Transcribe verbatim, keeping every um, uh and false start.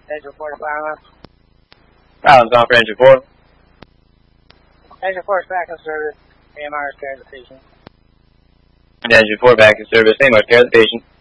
Engine four to Island. Island's on for engine four. Engine four is back in service. A M R is carrying the patient. Engine four back in service. A M R is carrying the patient.